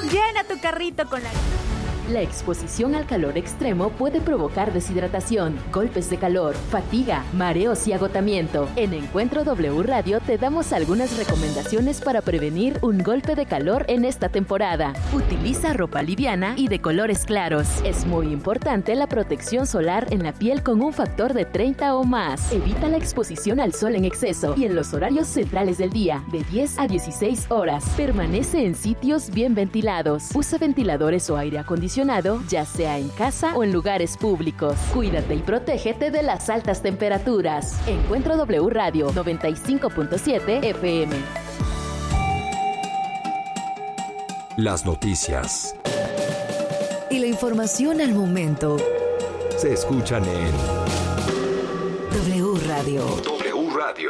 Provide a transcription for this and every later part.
Llena tu carrito con la... La exposición al calor extremo puede provocar deshidratación, golpes de calor, fatiga, mareos y agotamiento. En Encuentro W Radio te damos algunas recomendaciones para prevenir un golpe de calor en esta temporada. Utiliza ropa liviana y de colores claros. Es muy importante la protección solar en la piel con un factor de 30 o más. Evita la exposición al sol en exceso y en los horarios centrales del día, de 10 a 16 horas. Permanece en sitios bien ventilados. Usa ventiladores o aire acondicionado, ya sea en casa o en lugares públicos. Cuídate y protégete de las altas temperaturas. Encuentro W Radio 95.7 FM. Las noticias y la información al momento se escuchan en W Radio. W Radio.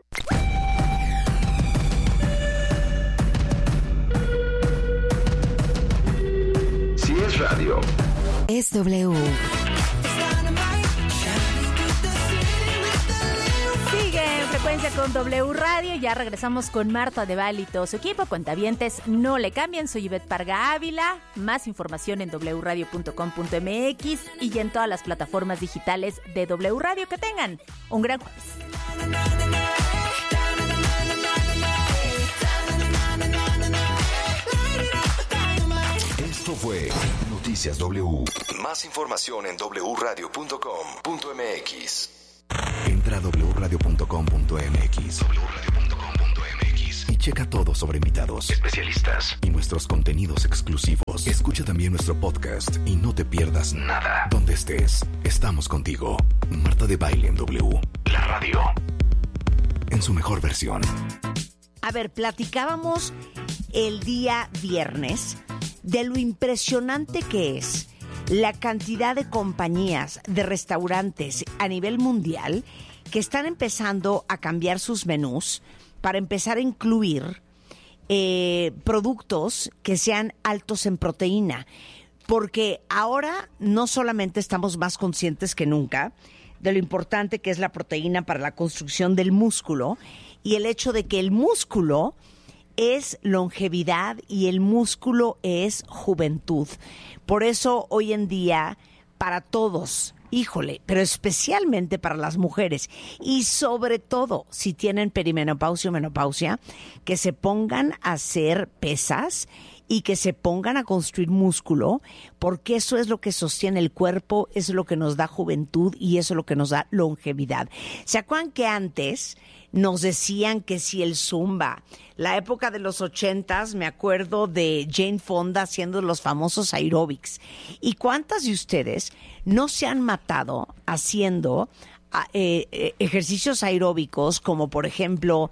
Radio. Es W. Sigue en frecuencia con W Radio. Ya regresamos con Marta de Val y todo su equipo. Cuentavientes, no le cambien. Soy Ivette Parga Ávila. Más información en wradio.com.mx y en todas las plataformas digitales de W Radio. Que tengan un gran jueves. Esto fue Noticias W. Más información en wradio.com.mx. Entra a wradio.com.mx y checa todo sobre invitados, especialistas y nuestros contenidos exclusivos. Escucha también nuestro podcast y no te pierdas nada. Donde estés, estamos contigo. Marta de Baile en W. La radio en su mejor versión. A ver, platicábamos el día viernes de lo impresionante que es la cantidad de compañías, de restaurantes a nivel mundial que están empezando a cambiar sus menús para empezar a incluir productos que sean altos en proteína. Porque ahora no solamente estamos más conscientes que nunca de lo importante que es la proteína para la construcción del músculo y el hecho de que el músculo es longevidad y el músculo es juventud. Por eso hoy en día, para todos, híjole, pero especialmente para las mujeres y sobre todo si tienen perimenopausia o menopausia, que se pongan a hacer pesas y que se pongan a construir músculo, porque eso es lo que sostiene el cuerpo, eso es lo que nos da juventud y eso es lo que nos da longevidad. ¿Se acuerdan que antes nos decían que si el Zumba, la época de los 80s, me acuerdo de Jane Fonda haciendo los famosos aeróbics? ¿Y cuántas de ustedes no se han matado haciendo ejercicios aeróbicos como, por ejemplo,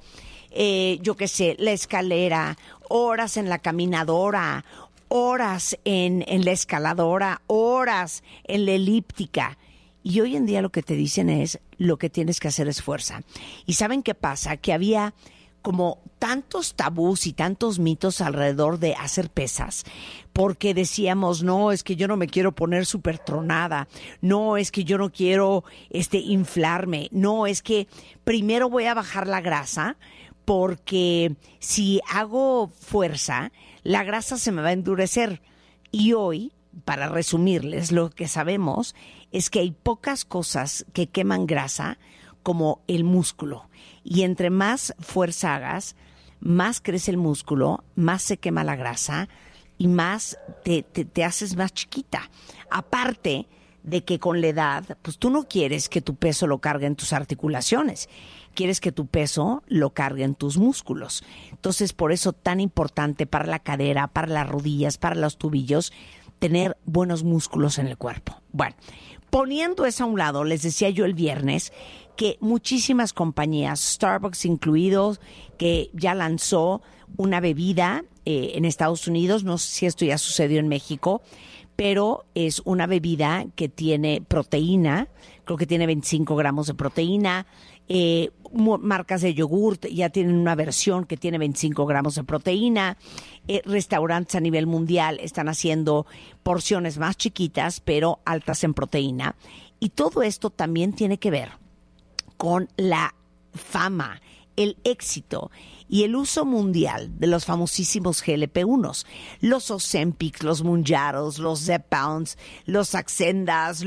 yo qué sé, la escalera, horas en la caminadora, horas en la escaladora, horas en la elíptica? Y hoy en día lo que te dicen es, lo que tienes que hacer es fuerza. ¿Y saben qué pasa? Que había como tantos tabús y tantos mitos alrededor de hacer pesas, porque decíamos, no, es que yo no me quiero poner súper tronada, no, es que yo no quiero inflarme, no, es que primero voy a bajar la grasa, porque si hago fuerza, la grasa se me va a endurecer. Y hoy, para resumirles, lo que sabemos es que hay pocas cosas que queman grasa como el músculo. Y entre más fuerza hagas, más crece el músculo, más se quema la grasa y más te haces más chiquita. Aparte de que con la edad, pues tú no quieres que tu peso lo cargue en tus articulaciones, quieres que tu peso lo cargue en tus músculos. Entonces, por eso tan importante para la cadera, para las rodillas, para los tobillos, tener buenos músculos en el cuerpo. Bueno, poniendo eso a un lado, les decía yo el viernes que muchísimas compañías, Starbucks incluidos, que ya lanzó una bebida en Estados Unidos, no sé si esto ya sucedió en México, pero es una bebida que tiene proteína, creo que tiene 25 gramos de proteína. Marcas de yogurt ya tienen una versión que tiene 25 gramos de proteína. Restaurantes a nivel mundial están haciendo porciones más chiquitas, pero altas en proteína. Y todo esto también tiene que ver con la fama, el éxito y el uso mundial de los famosísimos GLP-1s, los Ozempic, los Mounjaros, los Zepbounds, los Saxendas,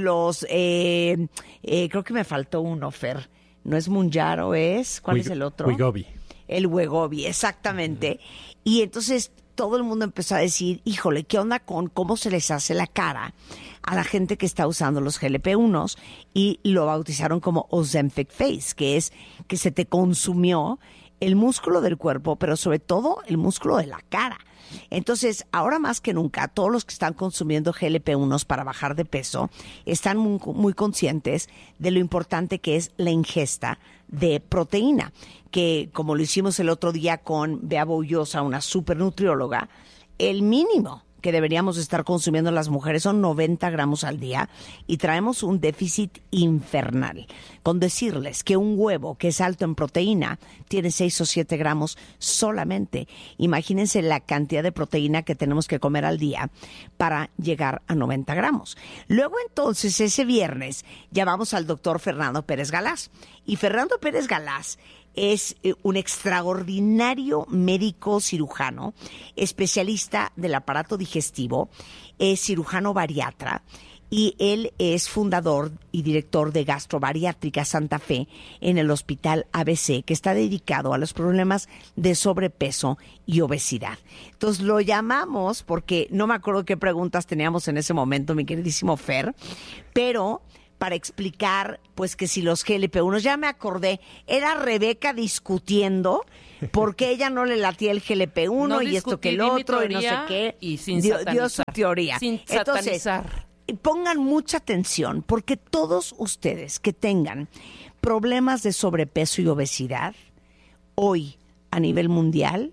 creo que me faltó uno, Fer. No es Mounjaro, ¿cuál es el otro? Wegovy. El Wegovy, exactamente. Y entonces todo el mundo empezó a decir, híjole, ¿qué onda con cómo se les hace la cara a la gente que está usando los GLP-1s? Y lo bautizaron como Ozempic Face, que es que se te consumió el músculo del cuerpo, pero sobre todo el músculo de la cara. Entonces, ahora más que nunca, todos los que están consumiendo GLP-1s para bajar de peso están muy conscientes de lo importante que es la ingesta de proteína, que como lo hicimos el otro día con Bea Boullosa, una super nutrióloga, el mínimo que deberíamos estar consumiendo las mujeres son 90 gramos al día y traemos un déficit infernal. Con decirles que un huevo que es alto en proteína tiene 6 o 7 gramos solamente. Imagínense la cantidad de proteína que tenemos que comer al día para llegar a 90 gramos. Luego entonces ese viernes llamamos al doctor Fernando Pérez Galás. Y Fernando Pérez Galás es un extraordinario médico cirujano, especialista del aparato digestivo, es cirujano bariatra y él es fundador y director de Gastrobariátrica Santa Fe en el Hospital ABC, que está dedicado a los problemas de sobrepeso y obesidad. Entonces lo llamamos porque no me acuerdo qué preguntas teníamos en ese momento, mi queridísimo Fer, pero para explicar, pues, que si los GLP-1, ya me acordé, era Rebeca discutiendo por qué ella no le latía el GLP-1 no y esto que el otro y no sé qué. Y sin dio su teoría. Sin satanizar. Entonces, pongan mucha atención, porque todos ustedes que tengan problemas de sobrepeso y obesidad, hoy, a nivel mundial,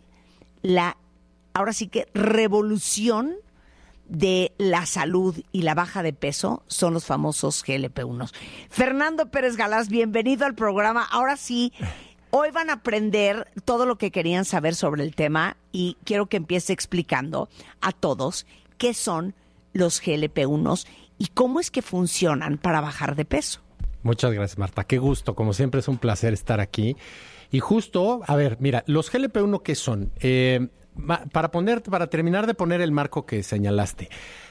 ahora sí que revolución de la salud y la baja de peso son los famosos GLP-1s. Fernando Pérez Galás, bienvenido al programa. Ahora sí, hoy van a aprender todo lo que querían saber sobre el tema y quiero que empiece explicando a todos qué son los GLP-1s y cómo es que funcionan para bajar de peso. Muchas gracias, Marta. Qué gusto. Como siempre es un placer estar aquí. Y justo, a ver, mira, los GLP-1, ¿qué son? Para terminar de poner el marco que señalaste,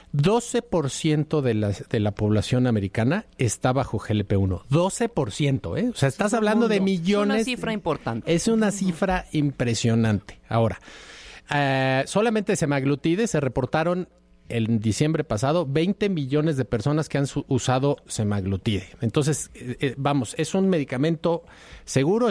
12% de la población americana está bajo GLP-1. 12%, ¿eh? O sea, estás hablando de millones. Es una cifra importante. Es una cifra impresionante. Ahora, solamente de semaglutide se reportaron en diciembre pasado 20 millones de personas que han usado semaglutide. Entonces, vamos, es un medicamento seguro,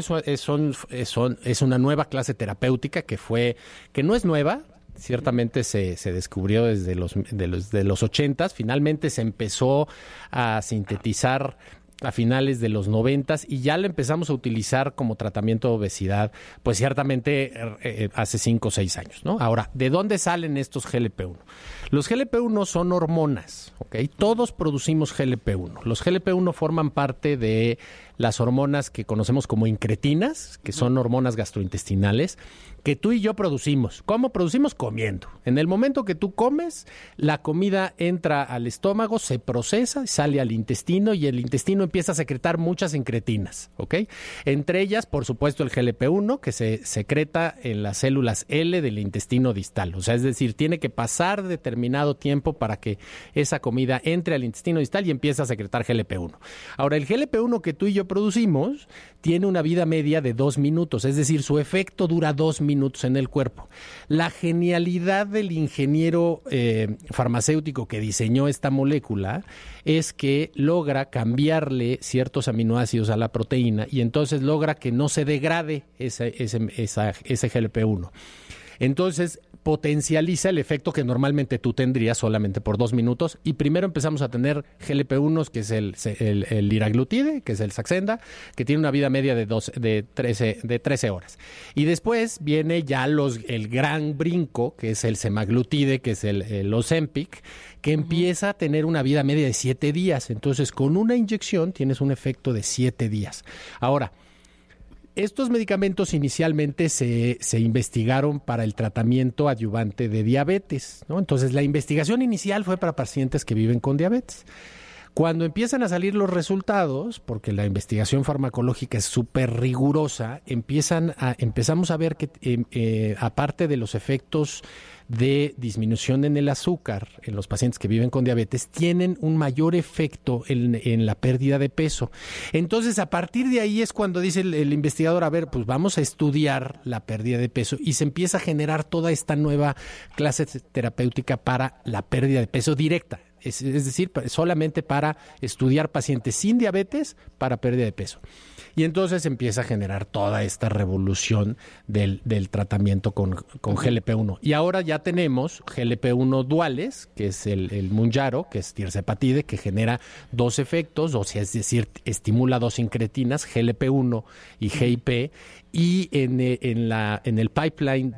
es una nueva clase terapéutica que no es nueva. Ciertamente se descubrió desde los 80s, finalmente se empezó a sintetizar a finales de los 90s y ya lo empezamos a utilizar como tratamiento de obesidad, pues ciertamente hace 5 o 6 años, ¿no? Ahora, ¿de dónde salen estos GLP-1? Los GLP-1 son hormonas, ¿ok? Todos producimos GLP-1. Los GLP-1 forman parte de las hormonas que conocemos como incretinas, que son hormonas gastrointestinales, que tú y yo producimos. ¿Cómo producimos? Comiendo. En el momento que tú comes, la comida entra al estómago, se procesa, sale al intestino y el intestino empieza a secretar muchas incretinas, ¿ok? Entre ellas, por supuesto, el GLP-1, que se secreta en las células L del intestino distal. O sea, es decir, tiene que pasar determinado tiempo para que esa comida entre al intestino distal y empiece a secretar GLP-1. Ahora, el GLP-1 que tú y yo producimos tiene una vida media de 2 minutos, es decir, su efecto dura 2 minutos en el cuerpo. La genialidad del ingeniero farmacéutico que diseñó esta molécula es que logra cambiarle ciertos aminoácidos a la proteína y entonces logra que no se degrade ese GLP-1. Entonces, potencializa el efecto que normalmente tú tendrías solamente por 2 minutos. Y primero empezamos a tener GLP-1, que es el liraglutide, que es el Saxenda, que tiene una vida media de 13 horas. Y después viene ya el gran brinco, que es el semaglutide, que es el Ozempic, que empieza a tener una vida media de 7 días. Entonces, con una inyección tienes un efecto de 7 días. Ahora, estos medicamentos inicialmente se investigaron para el tratamiento adyuvante de diabetes, ¿no? Entonces, la investigación inicial fue para pacientes que viven con diabetes. Cuando empiezan a salir los resultados, porque la investigación farmacológica es súper rigurosa, empezamos a ver que aparte de los efectos de disminución en el azúcar en los pacientes que viven con diabetes, tienen un mayor efecto en la pérdida de peso. Entonces, a partir de ahí es cuando dice el investigador, a ver, pues vamos a estudiar la pérdida de peso, y se empieza a generar toda esta nueva clase terapéutica para la pérdida de peso directa. Es decir, solamente para estudiar pacientes sin diabetes para pérdida de peso. Y entonces empieza a generar toda esta revolución del tratamiento con GLP-1. Y ahora ya tenemos GLP-1 duales, que es el Mounjaro, que es tirzepatide, que genera dos efectos, o sea, es decir, estimula dos incretinas, GLP-1 y GIP. Y en el pipeline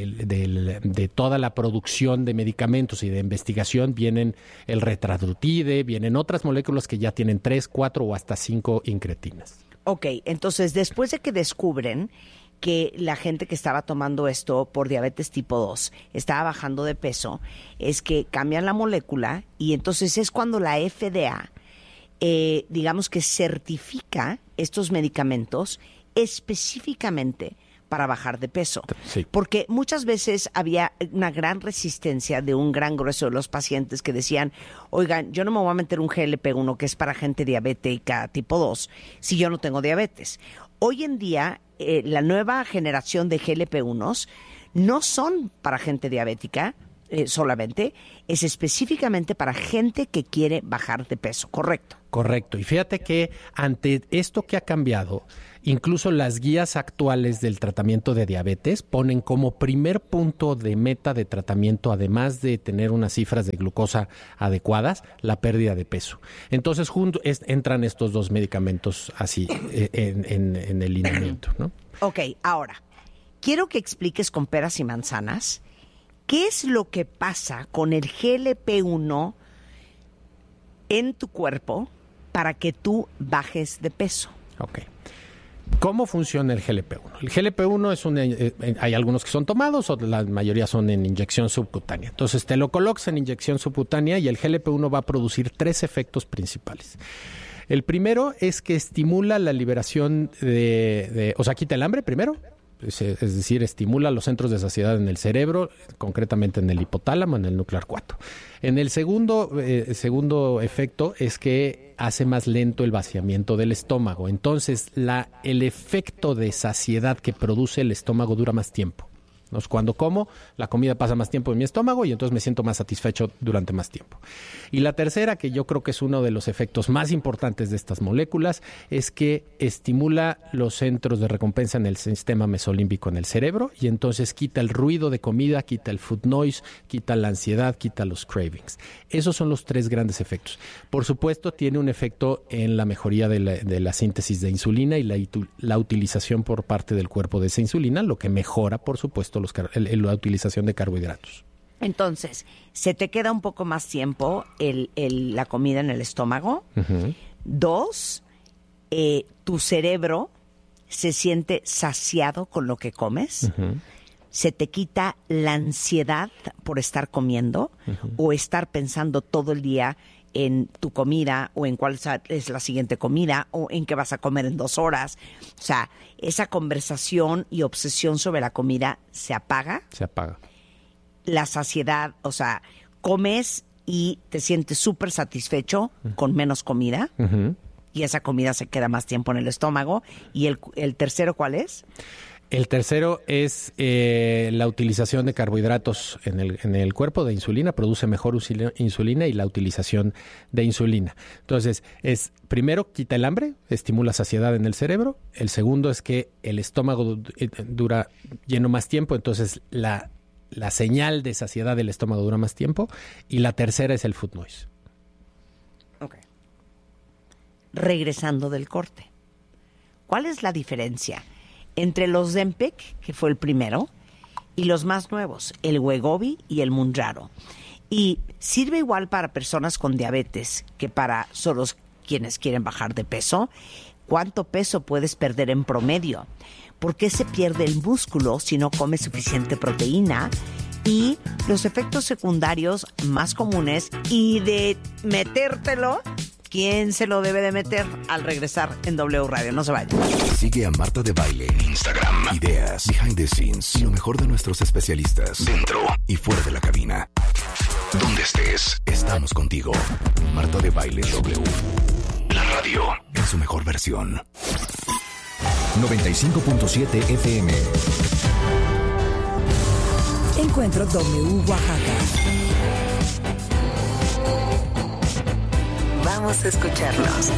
de toda la producción de medicamentos y de investigación vienen el retradutide, vienen otras moléculas que ya tienen 3, 4 o hasta 5 incretinas. Ok, entonces después de que descubren que la gente que estaba tomando esto por diabetes tipo 2 estaba bajando de peso, es que cambian la molécula y entonces es cuando la FDA, digamos que certifica estos medicamentos específicamente para bajar de peso. Sí. Porque muchas veces había una gran resistencia de un gran grueso de los pacientes que decían, oigan, yo no me voy a meter un GLP-1 que es para gente diabética tipo 2 si yo no tengo diabetes. Hoy en día, la nueva generación de GLP-1s no son para gente diabética solamente, es específicamente para gente que quiere bajar de peso, ¿correcto? Correcto. Y fíjate que ante esto que ha cambiado, incluso las guías actuales del tratamiento de diabetes ponen como primer punto de meta de tratamiento, además de tener unas cifras de glucosa adecuadas, la pérdida de peso. Entonces entran estos dos medicamentos así en el lineamiento, ¿no? Ok, ahora, quiero que expliques con peras y manzanas qué es lo que pasa con el GLP-1 en tu cuerpo para que tú bajes de peso. Ok. ¿Cómo funciona el GLP-1? El GLP-1 hay algunos que son tomados, o la mayoría son en inyección subcutánea. Entonces te lo colocas en inyección subcutánea y el GLP-1 va a producir 3 efectos principales. El primero es que estimula la liberación o sea, quita el hambre primero. Es decir, estimula los centros de saciedad en el cerebro, concretamente en el hipotálamo, en el núcleo 4. En el segundo efecto es que hace más lento el vaciamiento del estómago. Entonces, el efecto de saciedad que produce el estómago dura más tiempo. Cuando como, la comida pasa más tiempo en mi estómago y entonces me siento más satisfecho durante más tiempo. Y la tercera, que yo creo que es uno de los efectos más importantes de estas moléculas, es que estimula los centros de recompensa en el sistema mesolímbico en el cerebro y entonces quita el ruido de comida, quita el food noise, quita la ansiedad, quita los cravings. Esos son los 3 grandes efectos. Por supuesto, tiene un efecto en la mejoría de la síntesis de insulina y la utilización por parte del cuerpo de esa insulina, lo que mejora, por supuesto, la utilización de carbohidratos. Entonces, ¿se te queda un poco más tiempo la comida en el estómago? Uh-huh. 2, tu cerebro se siente saciado con lo que comes. Uh-huh. Se te quita la ansiedad por estar comiendo, uh-huh, o estar pensando todo el día en tu comida o en cuál es la siguiente comida o en qué vas a comer en 2 horas. O sea, esa conversación y obsesión sobre la comida se apaga. Se apaga. La saciedad, o sea, comes y te sientes súper satisfecho con menos comida. Uh-huh. Y esa comida se queda más tiempo en el estómago. ¿Y el tercero cuál es? El tercero es la utilización de carbohidratos en el cuerpo de insulina, produce mejor insulina y la utilización de insulina. Entonces, primero quita el hambre, estimula saciedad en el cerebro. El segundo es que el estómago dura lleno más tiempo, entonces la señal de saciedad del estómago dura más tiempo. Y la tercera es el food noise. Ok. Regresando del corte, ¿cuál es la diferencia entre los Ozempic, que fue el primero, y los más nuevos, el Wegovy y el Mounjaro? Y sirve igual para personas con diabetes que para solo quienes quieren bajar de peso. ¿Cuánto peso puedes perder en promedio? ¿Por qué se pierde el músculo si no comes suficiente proteína? Y los efectos secundarios más comunes y de metértelo quién se lo debe de meter al regresar en W Radio. No se vayan. Sigue a Marta de Baile en Instagram. Ideas, behind the scenes y lo mejor de nuestros especialistas dentro y fuera de la cabina. Donde estés, estamos contigo. Marta de Baile W. La radio en su mejor versión. 95.7 FM. Encuentro W Oaxaca. Vamos a escucharlos.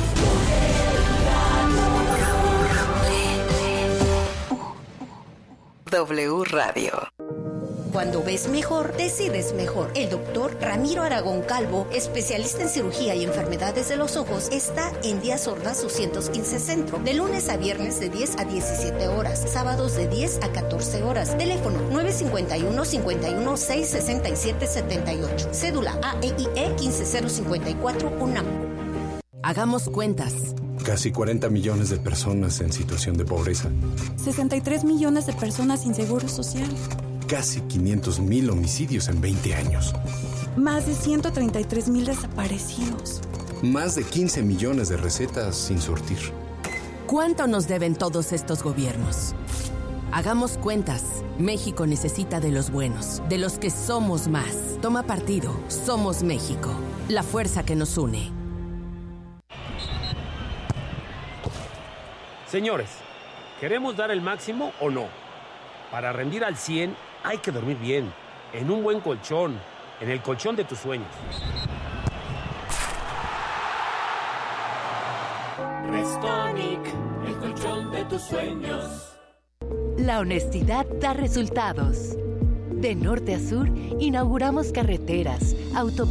W Radio. Cuando ves mejor, decides mejor. El doctor Ramiro Aragón Calvo, especialista en cirugía y enfermedades de los ojos, está en Díaz Ordaz 215 Centro, de lunes a viernes de 10 a 17 horas, sábados de 10 a 14 horas. Teléfono 951-51-667-78. Cédula AEIE 15054 UNAM. Hagamos cuentas. Casi 40 millones de personas en situación de pobreza. 63 millones de personas sin seguro social. Casi 500,000 homicidios en 20 años. Más de 133,000 desaparecidos. Más de 15 millones de recetas sin surtir. ¿Cuánto nos deben todos estos gobiernos? Hagamos cuentas. México necesita de los buenos, de los que somos más. Toma partido. Somos México. La fuerza que nos une. Señores, ¿queremos dar el máximo o no? Para rendir al 100 hay que dormir bien, en un buen colchón, en el colchón de tus sueños. Restonic, el colchón de tus sueños. La honestidad da resultados. De norte a sur, inauguramos carreteras, autopistas.